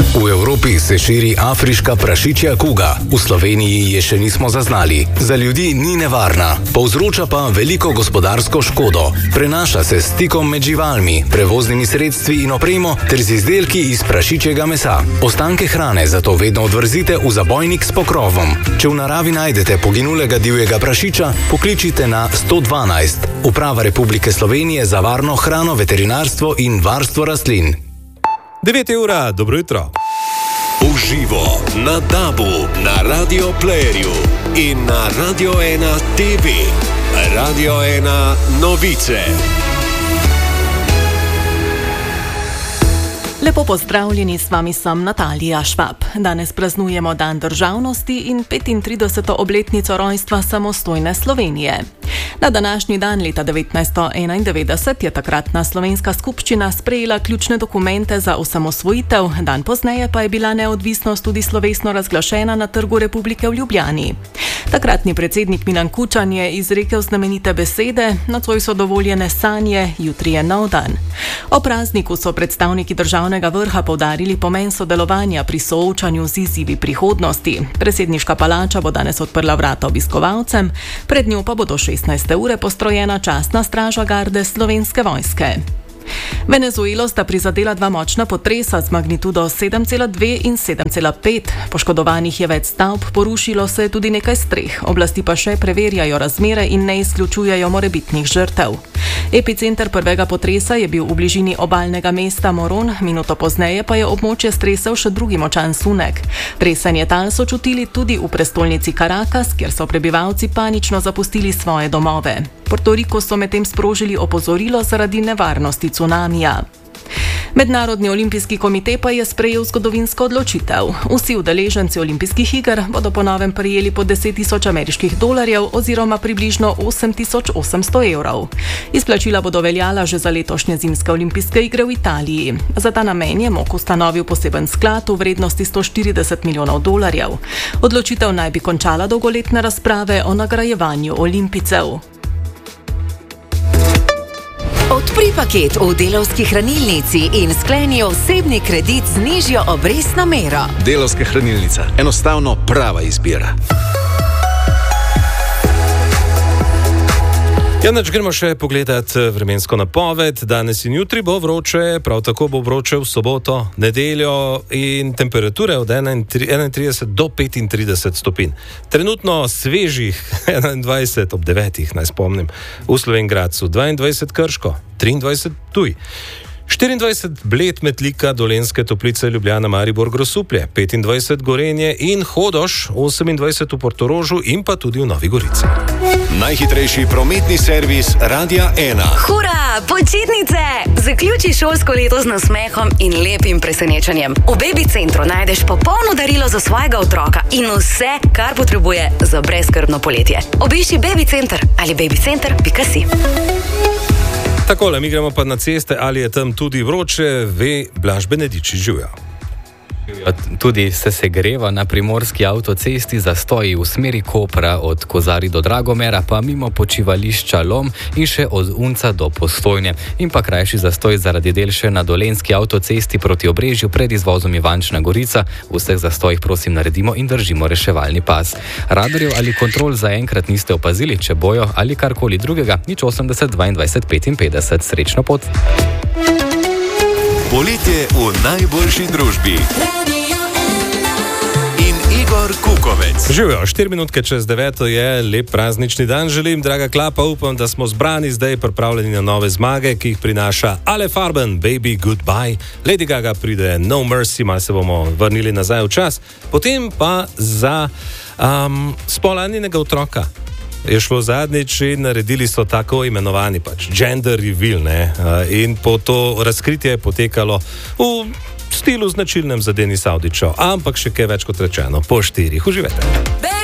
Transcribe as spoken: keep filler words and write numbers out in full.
V Evropi se širi afriška prašičja kuga. V Sloveniji je še nismo zaznali. Za ljudi ni nevarna, povzroča pa veliko gospodarsko škodo. Prenaša se s stikom med živalmi, prevoznimi sredstvi in opremo ter z izdelki iz prašičjega mesa. Ostanke hrane zato vedno odvrzite v zabojnik s pokrovom. Če v naravi najdete poginulega divjega prašiča, pokličite na sto dvanajst. Uprava Republike Slovenije za varno hrano, veterinarstvo in varstvo rastlin. devet ura, dobro jutro. Uživo na DAB-u, na Radio Playerju in na Radio ena T V. Radio ena novice. Lepo pozdravljeni, s vami sem Natalija Švab. Danes praznujemo Dan državnosti in petintrideseto obletnico rojstva samostojne Slovenije. Na današnji dan leta devetnajststo enaindevetdeset je takratna slovenska skupščina sprejela ključne dokumente za osamosvojitev, dan pozneje pa je bila neodvisnost tudi slovesno razglašena na Trgu Republike v Ljubljani. Takratni predsednik Milan Kučan je izrekel znamenite besede: "Nocoj so dovoljene sanje, jutri je nov dan." O prazniku so predstavniki državnega vrha poudarili pomen sodelovanja pri soočanju z izzivi prihodnosti. Predsedniška palača bo danes odprla vrata obiskovalcem, pred njo pa bo do šestnajste ure postrojena častna straža garde Slovenske vojske. Venezuelo sta prizadela dva močna potresa z magnitudo sedem cela dve in sedem cela pet. Poškodovanih je več stavb, porušilo se je tudi nekaj streh. Oblasti pa še preverjajo razmere in ne izključujejo morebitnih žrtev. Epicenter prvega potresa je bil v bližini obalnega mesta Moron, minuto pozneje pa je območje stresel še drugi močan sunek. Tresenje tal so čutili tudi v prestolnici Caracas, kjer so prebivalci panično zapustili svoje domove. Puerto Rico so medtem sprožili opozorilo zaradi nevarnosti cunamija. Mednarodni olimpijski komite pa je sprejel zgodovinsko odločitev. Vsi udeleženci olimpijskih iger bodo po novem prejeli po deset tisoč ameriških dolarjev oziroma približno osem tisoč osemsto evrov. Izplačila bodo veljala že za letošnje zimske olimpijske igre v Italiji. Za ta namen je M O K ustanovil poseben sklad v vrednosti sto štirideset milijonov dolarjev. Odločitev naj bi končala dolgoletne razprave o nagrajevanju olimpijcev. Odpri paket v Delavski hranilnici in skleni osebni kredit z nižjo obrestno mero. Delavska hranilnica. Enostavno prava izbira. Janač, gremo še pogledat vremensko napoved. Danes in jutri bo vroče, prav tako bo vroče v soboto, nedeljo in temperature od enaintrideset do petintrideset stopinj. Trenutno svežih enaindvajset ob devetih, naj spomnim, v Slovenj Gradcu, dvaindvajset Krško, triindvajset Ptuj, štiriindvajset Bled, Metlika, Dolenjske Toplice, Ljubljana, Maribor, Grosuplje, petindvajset Gorenje in Hodoš, osemindvajset v Portorožu in pa tudi v Novi Gorici. Najhitrejši prometni servis Radia ena. Hura, počitnice! Zaključi šolsko leto z nasmehom in lepim presenečenjem. V Baby Centru najdeš popolno darilo za svojega otroka in vse, kar potrebuje za brezskrbno poletje. Obišči Baby Center ali babycenter pika si. Takole, mi gremo pa na ceste, ali je tam tudi vroče, ve Blaž Benediči, živijo. Tudi se segreva na primorski avtocesti, zastoji v smeri Kopra od Kozari do Dragomera, pa mimo počivališča Lom in še od Unca do Postojne. In pa krajši zastoj zaradi del še na Dolenjski avtocesti proti Obrežju pred izvozom Ivančna Gorica. V vseh zastojih prosim naredimo in držimo reševalni pas. Radarjev ali kontrol zaenkrat niste opazili, če bojo ali karkoli drugega, nič osemdeset dvaindvajset petinpetdeset. Srečno pot! Poletje v najboljši družbi. In Igor Kukovec. Živijo, štiri minutke čez deveto je, lep praznični dan želim, draga Klapa, upam, da smo zbrani zdaj pripravljeni na nove zmage, ki jih prinaša Ale Farben, Baby Goodbye, Lady Gaga pride No Mercy, malo se bomo vrnili nazaj v čas, potem pa za um, spolanjenega otroka. Je šlo zadnjič in naredili so tako imenovani pač gender reveal, ne? In po to razkritje je potekalo v stilu značilnem za Denis Avdićev, ampak še kaj več kot rečeno, po štirih. Uživajte.